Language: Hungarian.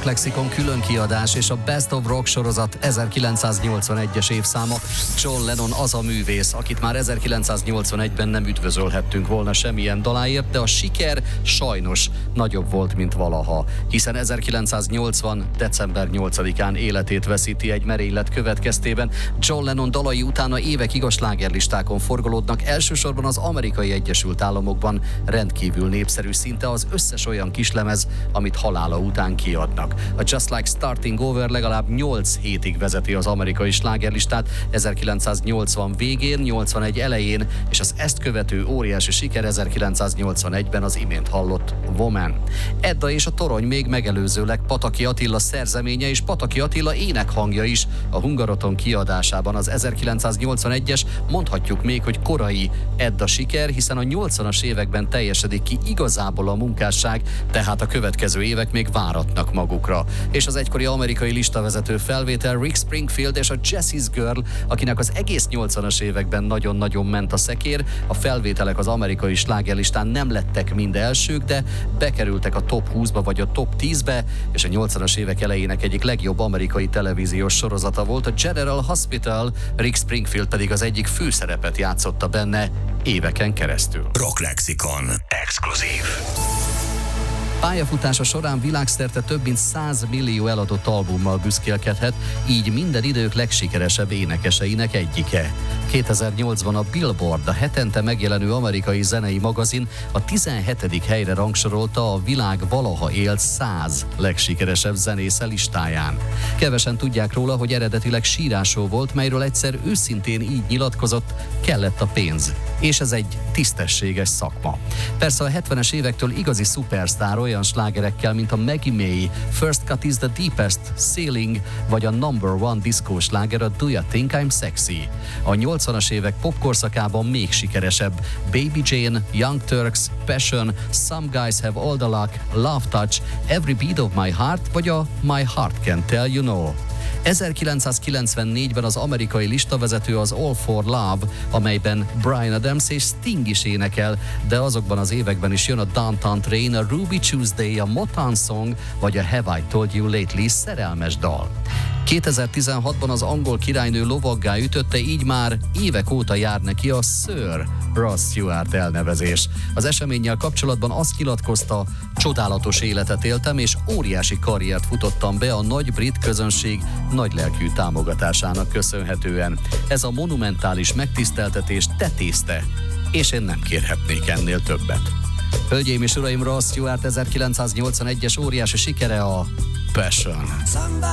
Rock Lexikon külön kiadás és a Best of Rock sorozat 1981-es évszáma. John Lennon az a művész, akit már 1981-ben nem üdvözölhettünk volna semmilyen daláért, de a siker sajnos nagyobb volt, mint valaha, hiszen 1980. december 8-án életét veszíti egy merénylet következtében. John Lennon dalai utána évekig a slágerlistákon forgolódnak, elsősorban az Amerikai Egyesült Államokban rendkívül népszerű, szinte az összes olyan kislemez, amit halála után kiadnak. A Just Like Starting Over legalább 8 hétig vezeti az amerikai slágerlistát, 1980 végén, 81 elején, és az ezt követő óriási siker 1981-ben az imént hallott Woman. Edda és a Torony még megelőzőleg Pataki Attila szerzeménye és Pataki Attila énekhangja is a Hungaroton kiadásában. Az 1981-es mondhatjuk még, hogy korai Edda siker, hiszen a 80-as években teljesedik ki igazából a munkásság, tehát a következő évek még váratnak magukra. És az egykori amerikai listavezető felvétel Rick Springfield és a Jessie's Girl, akinek az egész 80-as években nagyon-nagyon ment a szekér. A felvételek az amerikai slágerlistán nem lettek mind elsők, de bekerültek a top 20-ba vagy a top 10-be, és a 80-as évek elejének egyik legjobb amerikai televíziós sorozata volt a General Hospital, Rick Springfield pedig az egyik főszerepet játszotta benne éveken keresztül. Rock Lexikon exkluzív. Pályafutása során világszerte több mint 100 millió eladott albummal büszkélkedhet, így minden idők legsikeresebb énekeseinek egyike. 2008-ban a Billboard, a hetente megjelenő amerikai zenei magazin a 17. helyre rangsorolta a világ valaha élt 100 legsikeresebb zenésze listáján. Kevesen tudják róla, hogy eredetileg sírásó volt, melyről egyszer őszintén így nyilatkozott: kellett a pénz, és ez egy tisztességes szakma. Persze a 70-es évektől igazi szupersztár olyan slágerekkel, mint a Maggie May, First Cut is the Deepest, Sailing, vagy a number one diszkó sláger, a Do You Think I'm Sexy. A 80-as évek popkorszakában még sikeresebb: Baby Jane, Young Turks, Passion, Some Guys Have All the Luck, Love Touch, Every Beat of My Heart, vagy a My Heart Can Tell You No. 1994-ben az amerikai listavezető az All for Love, amelyben Bryan Adams és Sting is énekel, de azokban az években is jön a Downtown Train, a Ruby Tuesday, a Motown Song, vagy a Have I Told You Lately szerelmes dal. 2016-ban az angol királynő lovaggá ütötte, így már évek óta jár neki a Sir Ross Stewart elnevezés. Az eseménnyel kapcsolatban azt nyilatkozta: csodálatos életet éltem, és óriási karriert futottam be a nagy brit közönség nagylelkű támogatásának köszönhetően. Ez a monumentális megtiszteltetés tetézte, és én nem kérhetnék ennél többet. Hölgyeim és uraim, Ross Stewart 1981-es óriási sikere a Passion.